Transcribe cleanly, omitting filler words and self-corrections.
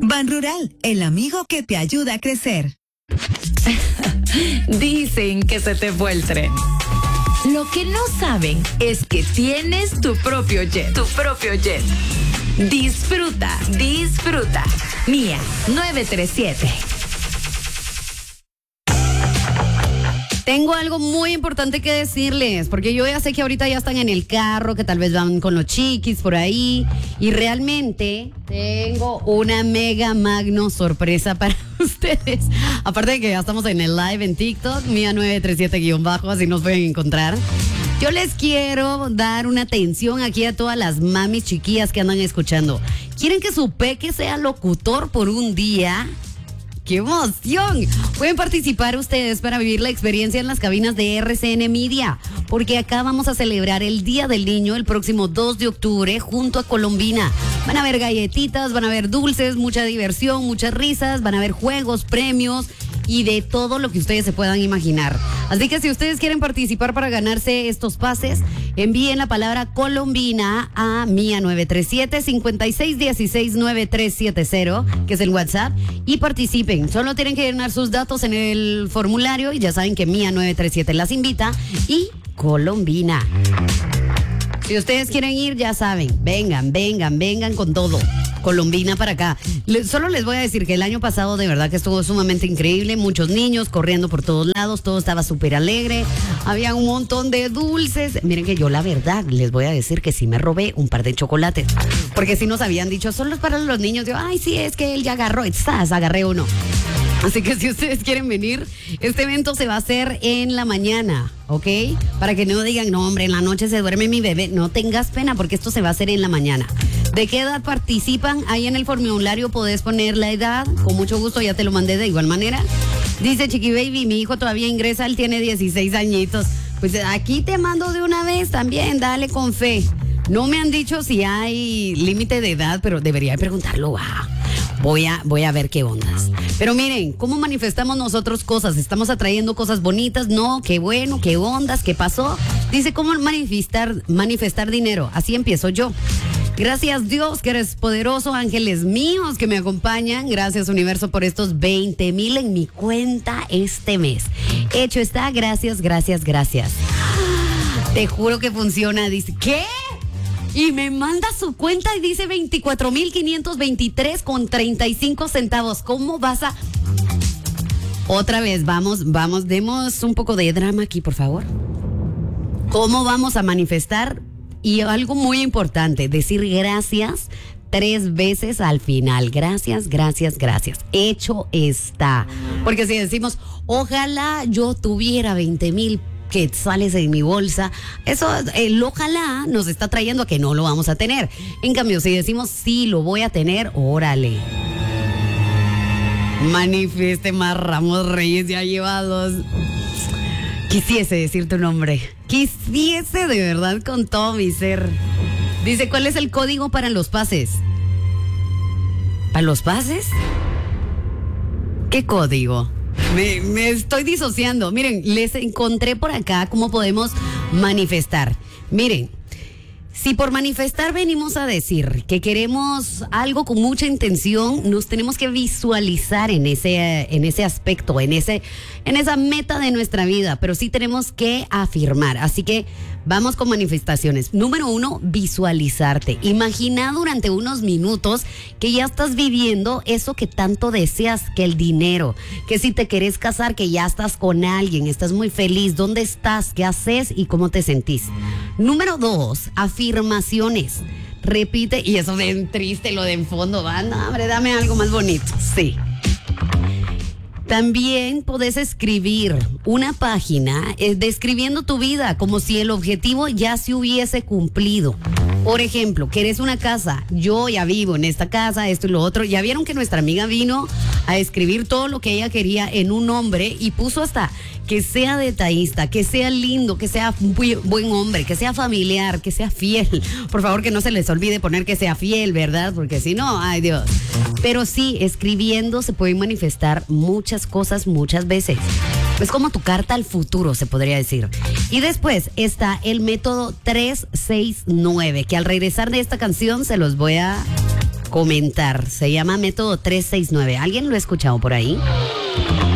Ban Rural, el amigo que te ayuda a crecer. Dicen que se te fue el tren. Lo que no saben es que tienes tu propio jet. Tu propio jet. Disfruta, disfruta. Mía 937. Tengo algo muy importante que decirles, porque yo ya sé que ahorita ya están en el carro, que tal vez van con los chiquis por ahí, y realmente tengo una mega magno sorpresa para ustedes. Aparte de que ya estamos en el live en TikTok, Mía 937-, así nos pueden encontrar. Yo les quiero dar una atención aquí a todas las mamis chiquillas que andan escuchando. ¿Quieren que su peque sea locutor por un día? ¡Qué emoción! Pueden participar ustedes para vivir la experiencia en las cabinas de RCN Media, porque acá vamos a celebrar el Día del Niño el próximo 2 de octubre junto a Colombina. Van a haber galletitas, van a haber dulces, mucha diversión, muchas risas, van a haber juegos, premios y de todo lo que ustedes se puedan imaginar. Así que si ustedes quieren participar para ganarse estos pases, envíen la palabra Colombina a Mía 937-5616-9370, que es el WhatsApp, y participen. Solo tienen que llenar sus datos en el formulario y ya saben que Mía 937 las invita y Colombina. Si ustedes quieren ir, ya saben, vengan con todo. Colombina para acá. Solo les voy a decir que el año pasado de verdad que estuvo sumamente increíble. Muchos niños corriendo por todos lados, todo estaba súper alegre. Había un montón de dulces. Miren que yo la verdad les voy a decir que sí me robé un par de chocolates. Porque sí nos habían dicho, solo es para los niños. Yo, ay, sí, es que él ya agarró. Agarré uno. Así que si ustedes quieren venir, este evento se va a hacer en la mañana, ¿ok? Para que no digan, no, hombre, en la noche se duerme mi bebé. No tengas pena porque esto se va a hacer en la mañana. ¿De qué edad participan? Ahí en el formulario podés poner la edad. Con mucho gusto, ya te lo mandé de igual manera. Dice Chiqui Baby, mi hijo todavía ingresa, él tiene 16 añitos. Pues aquí te mando de una vez también, dale con fe. No me han dicho si hay límite de edad, pero debería preguntarlo. Voy a ver qué ondas. Pero miren, ¿cómo manifestamos nosotros cosas? Estamos atrayendo cosas bonitas, no, qué bueno, qué ondas, qué pasó. Dice, ¿cómo manifestar dinero? Así empiezo yo. Gracias Dios que eres poderoso, ángeles míos que me acompañan. Gracias universo por estos 20,000 en mi cuenta este mes. Hecho está, gracias. Te juro que funciona. Dice, ¿qué? Y me manda su cuenta y dice 24,523,35 centavos. ¿Cómo vas a...? Otra vez, vamos, demos un poco de drama aquí, por favor. ¿Cómo vamos a manifestar? Y algo muy importante, decir gracias 3 veces al final. Gracias. Hecho está. Porque si decimos, ojalá yo tuviera 20,000 quetzales en mi bolsa, eso, el ojalá nos está trayendo a que no lo vamos a tener. En cambio, si decimos sí, lo voy a tener, órale. Manifieste más Ramos Reyes ya llevados. Quisiese decir tu nombre. Quisiese de verdad con todo mi ser. Dice, ¿cuál es el código para los pases? ¿Para los pases? ¿Qué código? Me estoy disociando. Miren, les encontré por acá cómo podemos manifestar. Miren, si por manifestar venimos a decir que queremos algo con mucha intención, nos tenemos que visualizar en ese aspecto, en esa meta de nuestra vida, pero sí tenemos que afirmar. Así que vamos con manifestaciones. Número 1, visualizarte. Imagina durante unos minutos que ya estás viviendo eso que tanto deseas, que el dinero, que si te querés casar, que ya estás con alguien, estás muy feliz. ¿Dónde estás? ¿Qué haces? ¿Y cómo te sentís? Número 2, afirmaciones. Repite, y eso de triste, lo de en fondo, va, no, hombre, dame algo más bonito. Sí. También podés escribir una página describiendo tu vida como si el objetivo ya se hubiese cumplido. Por ejemplo, ¿querés una casa? Yo ya vivo en esta casa, esto y lo otro. Ya vieron que nuestra amiga vino a escribir todo lo que ella quería en un nombre y puso hasta que sea detallista, que sea lindo, que sea buen hombre, que sea familiar, que sea fiel. Por favor, que no se les olvide poner que sea fiel, ¿verdad? Porque si no, ay Dios. Pero sí, escribiendo se pueden manifestar muchas cosas muchas veces. Es como tu carta al futuro, se podría decir. Y después está el método 369, que al regresar de esta canción se los voy a comentar. Se llama Método 369. ¿Alguien lo ha escuchado por ahí?